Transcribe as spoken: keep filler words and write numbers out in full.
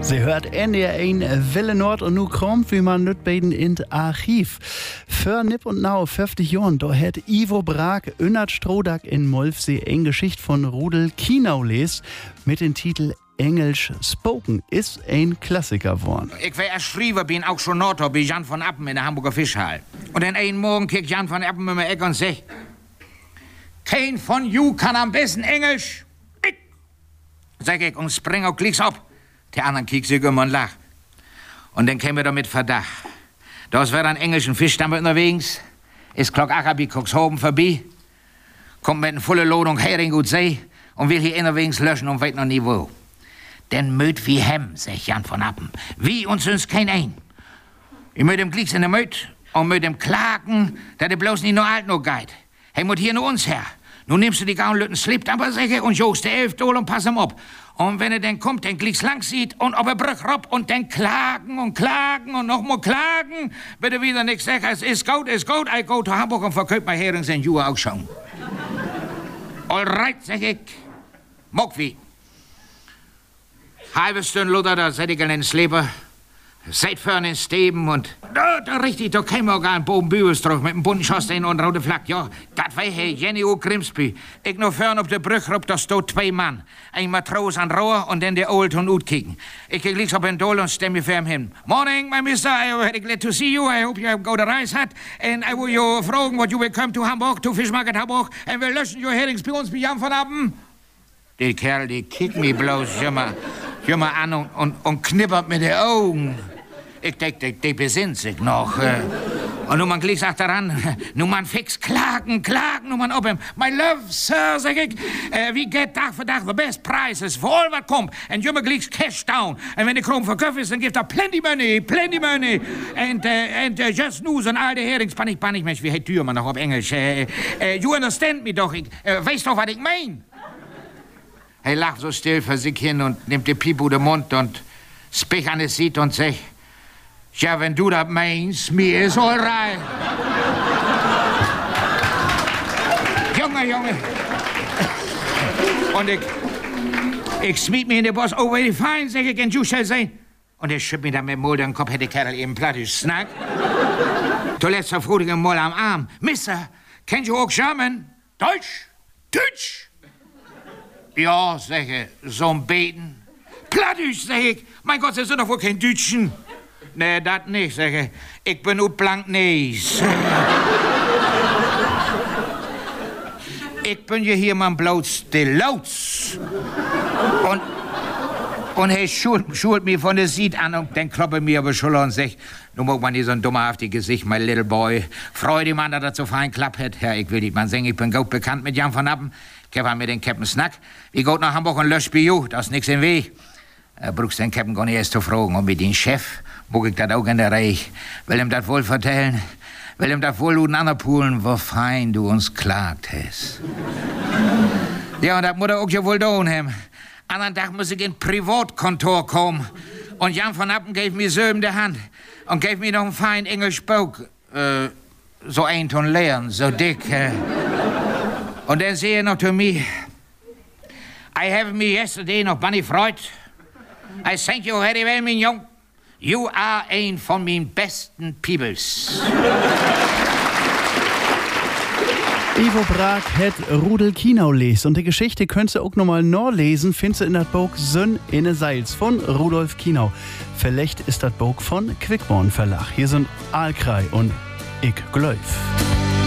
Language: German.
Sie hört N D R eins Welle Nord und nu kommt, wie man nüt beiden in Archiv. Für Nipp und Nau, fünfzig Jahren, da hat Ivo Brag, Önnert Strodak in Molfsee, eine Geschichte von Rudel Kienau les mit dem Titel Englisch Spoken. Ist ein Klassiker geworden. Ich war erst früher, bin auch schon Nordtor bei Jan von Appen in der Hamburger Fischhall. Und dann einen Morgen kickt Jan von Appen mit mir Eck und sagt, kein von you kann am besten Englisch. Ich. Sag ich und spring auch gleich ab. Die anderen kicken sich immer und lachen. Und dann kämen wir da mit Verdacht. Da ist wieder ein englischen Fischstamm unterwegs. Ist Glock Achabi Cuxhaven vorbei. Kommt mit einer vollen Ladung Hering und See und will hier innerwegs löschen und weiß noch nie wo. Denn möt wie hem, sagt Jan von Appen. Wie uns uns kein ein. Ich möt ihm gleich in der Möt und möt ihm klagen, dass er bloß nicht nur alt noch geht. Hey, muss hier nur uns her. Nun nimmst du die Gaunlütten, sleept aber sicher und jost der elf Dol und pass ihm ab. Und wenn er dann kommt, dann gleich lang sieht und ob er Brüch rob und dann klagen und klagen und noch mal klagen. Bitte wieder nix sagen, es ist gut, es ist gut. Ich go to Hamburg und verkauft mein Hering in Juhe auch schon. All right, sag ich. Mock wie. Halbe Stunde Luther, da seid ich in den Sleeper. Seid vorne in Steben und da, da richtig, da käme auch ein Bogen Bübels drauf mit einem bunten Schornstein und rote Flagge. Ja, das war Herr Jenny O. Grimsby. Ich noch vorne auf der Brücke rob, da stod zwei Mann. Ein Matros an Rohr und dann der Old und Ut kicken. Ich geh links auf den Dol und stemme für ihn hin. Morning, my mister, I had glad to see you. I hope you have got a rice hat. And I will you fragen what you will come to Hamburg, to Fish Market Hamburg, and we'll löschen your herrings bei uns bei Jan von Appen. Der Kerl, die kickt mich bloß, schau mal, schau mal an und, und, und knippert mit den Augen. Ich denk, die, die besinnt sich noch. Äh. Und nun man gleich sagt daran, nun man fix klagen, klagen, nun man ob ihm. My love, sir, sag ich, äh, wie geht Tag für Tag the best prices for all what kommt. And you gleich cash down. Und wenn die Krom verkauft ist, dann gibt er plenty money, plenty money. And, uh, and uh, just news und all die Herings, pan ich, pan ich, Mensch, wie heißt Tür man noch auf Englisch. Äh, äh, you understand me doch, ich äh, weiß doch, was ich mein. Er lacht so still für sich hin und nimmt die Piep den Mund und spich an es sieht und sagt, ja, wenn du das meinst, mir ist all right. Junge, Junge. Und ich, ich schmied mich in den Boss, oh, very fine, sag ich, and you shall say. Und er schütt mir dann mit dem Mund den Kopf, hätte der Kerl eben plattisch snack. Zuletzt auf Rudigen Moll am Arm. Mister, kennst du auch German? Deutsch? Deutsch? Ja, sag ich, so ein Beten. Plattisch, sag ich. Mein Gott, das sind doch wohl kein Deutschen. Nee, das nicht, sag ich. Ich bin nur blank Nees. Ich bin ja hier mal bloß de Lauts. Und, und er schult, schult mir von der Sied an und dann kloppe mir über die Schulter und sagt, nun mag man hier so ein dummerhaftiges Gesicht, mein little boy. Freude, man, dass das so fein klappt hat. Ja, ich will nicht mal sagen, ich bin gut bekannt mit Jan von Appen. Ich hab mir den Captain Snack. Ich go nach Hamburg und lösch bei you, das ist nix im Weg. Er brauchst den Captain gar nicht erst zu fragen. Und mit dem Chef mag ich das auch in der Reich. Will ihm das wohl vertellen? Will ihm das wohl und anerpulen, wo fein du uns klagt hast? Ja, und das muss er auch ja wohl tun haben. Anderen Tag muss ich in Privatkontor kommen. Und Jan von Appen gave mir so in der Hand und gave mir noch einen feinen Englisch Buch. Äh, so ein Ton leeren, so dick. Äh. Und dann sehe ich noch zu mir, I have me yesterday noch Bunny Freud. I thank you very well, mein Jung. You are ein von meinen besten Peebles. Ivo Brag hat Rudel Kienau les und die Geschichte könnt ihr auch nochmal nachlesen, findest du in das Buch Sönn inne Seils von Rudolf Kienau. Vielleicht ist das Buch von Quickborn Verlag. Hier sind Aalkrei und Ich Glöuf.